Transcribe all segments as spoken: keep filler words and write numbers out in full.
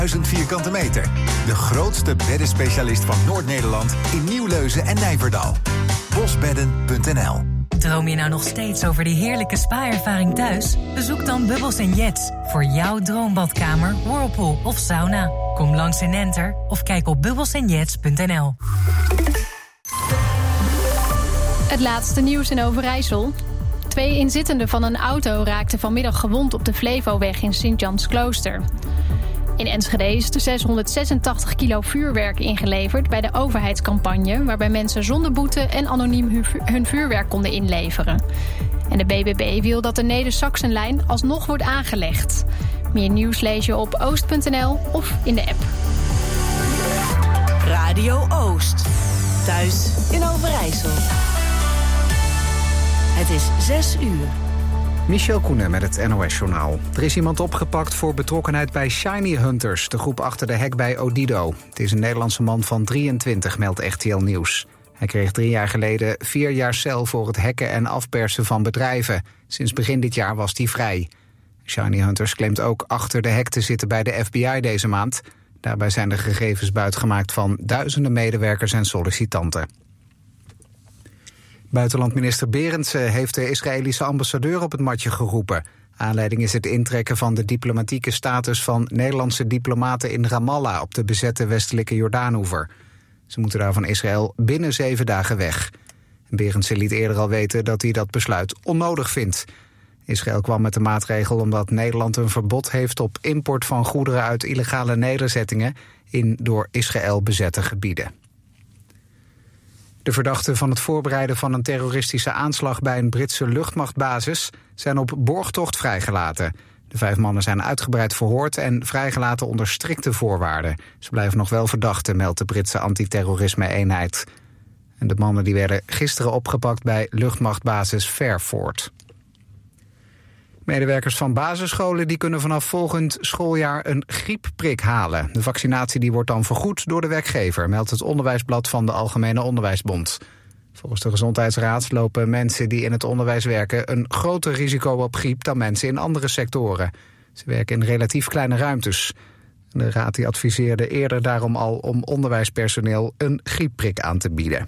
duizend vierkante meter. De grootste beddenspecialist van Noord-Nederland in Nieuwleuzen en Nijverdal. bosbedden punt n l. Droom je nou nog steeds over die heerlijke spa-ervaring thuis? Bezoek dan Bubbles en Jets voor jouw droombadkamer, whirlpool of sauna. Kom langs in Enter of kijk op bubbles en jets punt n l. Het laatste nieuws in Overijssel. Twee inzittenden van een auto raakten vanmiddag gewond op de Flevoweg in Sint-Jans-Klooster. In Enschede is de zeshonderdzesentachtig kilo vuurwerk ingeleverd bij de overheidscampagne, waarbij mensen zonder boete en anoniem hun vuurwerk konden inleveren. En de B B B wil dat de Neder-Saxenlijn alsnog wordt aangelegd. Meer nieuws lees je op oost punt n l of in de app. Radio Oost. Thuis in Overijssel. Het is zes uur. Michel Koenen met het N O S-journaal. Er is iemand opgepakt voor betrokkenheid bij Shiny Hunters, de groep achter de hack bij Odido. Het is een Nederlandse man van drieëntwintig, meldt R T L Nieuws. Hij kreeg drie jaar geleden vier jaar cel voor het hacken en afpersen van bedrijven. Sinds begin dit jaar was hij vrij. Shiny Hunters claimt ook achter de hack te zitten bij de F B I deze maand. Daarbij zijn er gegevens buitgemaakt van duizenden medewerkers en sollicitanten. Buitenlandminister Berendsen heeft de Israëlische ambassadeur op het matje geroepen. Aanleiding is het intrekken van de diplomatieke status van Nederlandse diplomaten in Ramallah op de bezette westelijke Jordaanoever. Ze moeten daar van Israël binnen zeven dagen weg. Berendsen liet eerder al weten dat hij dat besluit onnodig vindt. Israël kwam met de maatregel omdat Nederland een verbod heeft op import van goederen uit illegale nederzettingen in door Israël bezette gebieden. De verdachten van het voorbereiden van een terroristische aanslag bij een Britse luchtmachtbasis zijn op borgtocht vrijgelaten. De vijf mannen zijn uitgebreid verhoord en vrijgelaten onder strikte voorwaarden. Ze blijven nog wel verdachten, meldt de Britse antiterrorisme-eenheid. En de mannen die werden gisteren opgepakt bij luchtmachtbasis Fairford. Medewerkers van basisscholen die kunnen vanaf volgend schooljaar een griepprik halen. De vaccinatie die wordt dan vergoed door de werkgever, meldt het onderwijsblad van de Algemene Onderwijsbond. Volgens de Gezondheidsraad lopen mensen die in het onderwijs werken een groter risico op griep dan mensen in andere sectoren. Ze werken in relatief kleine ruimtes. De raad die adviseerde eerder daarom al om onderwijspersoneel een griepprik aan te bieden.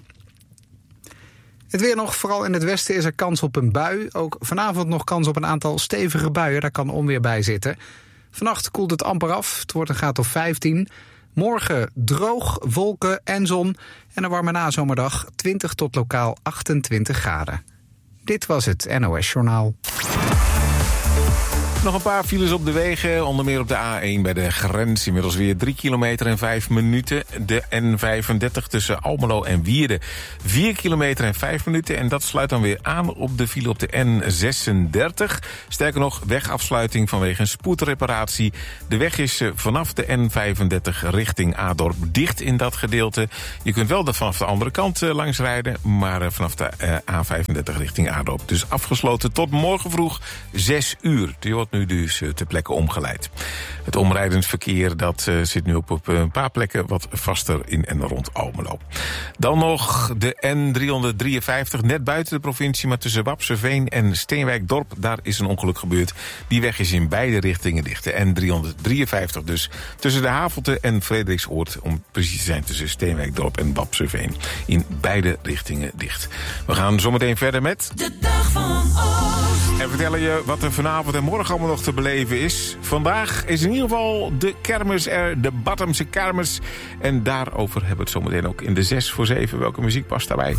Het weer nog, vooral in het westen is er kans op een bui. Ook vanavond nog kans op een aantal stevige buien, daar kan onweer bij zitten. Vannacht koelt het amper af, het wordt een graad of vijftien. Morgen droog, wolken en zon en een warme nazomerdag, twintig tot lokaal achtentwintig graden. Dit was het N O S-journaal. Nog een paar files op de wegen, onder meer op de A één bij de grens. Inmiddels weer drie kilometer en vijf minuten. De N vijfendertig tussen Almelo en Wierden. vier kilometer en vijf minuten. En dat sluit dan weer aan op de file op de N zesendertig. Sterker nog, wegafsluiting vanwege een spoedreparatie. De weg is vanaf de N vijfendertig richting Adorp dicht in dat gedeelte. Je kunt wel vanaf de andere kant langs rijden, maar vanaf de A vijfendertig richting Adorp. Dus afgesloten tot morgen vroeg zes uur. Je wordt nu dus ter plekke omgeleid. Het omrijdend verkeer dat uh, zit nu op, op een paar plekken wat vaster in en rond Almelo. Dan nog de N driehonderddrieënvijftig, net buiten de provincie, maar tussen Wapseveen en Steenwijk-Dorp. Daar is een ongeluk gebeurd. Die weg is in beide richtingen dicht. De N driehonderddrieënvijftig dus tussen de Havelte en Frederiksoord, om precies te zijn tussen Steenwijk-Dorp en Wapseveen. In beide richtingen dicht. We gaan zometeen verder met De Dag van Oost. En vertellen je wat er vanavond en morgen allemaal nog te beleven is. Vandaag is in ieder geval de kermis er, de Battemse kermis. En daarover hebben we het zometeen ook in de zes voor zeven. Welke muziek past daarbij?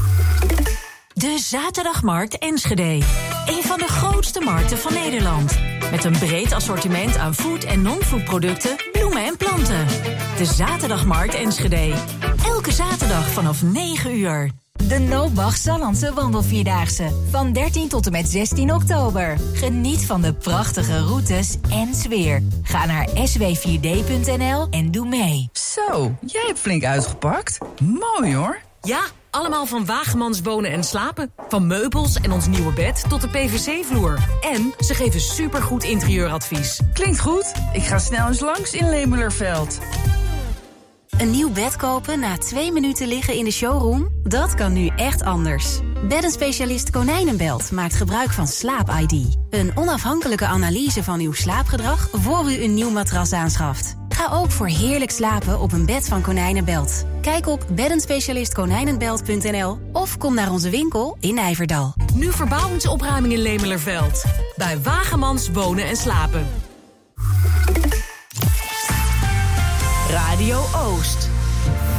De Zaterdagmarkt Enschede. Een van de grootste markten van Nederland. Met een breed assortiment aan food- en non-food producten, bloemen en planten. De Zaterdagmarkt Enschede. Elke zaterdag vanaf negen uur. De Nobach Sallandse Wandelvierdaagse. Van dertien tot en met zestien oktober. Geniet van de prachtige routes en sfeer. Ga naar s w vier d punt n l en doe mee. Zo, jij hebt flink uitgepakt. Mooi hoor. Ja, allemaal van Wagemans Wonen en Slapen. Van meubels en ons nieuwe bed tot de P V C-vloer. En ze geven supergoed interieuradvies. Klinkt goed. Ik ga snel eens langs in Lemelerveld. Een nieuw bed kopen na twee minuten liggen in de showroom? Dat kan nu echt anders. Beddenspecialist Konijnenbelt maakt gebruik van Slaap I D. Een onafhankelijke analyse van uw slaapgedrag voor u een nieuw matras aanschaft. Ga ook voor heerlijk slapen op een bed van Konijnenbelt. Kijk op beddenspecialist konijnenbelt punt n l of kom naar onze winkel in Nijverdal. Nu verbouwingsopruiming in Lemelerveld. Bij Wagemans Wonen en Slapen. Radio Oost.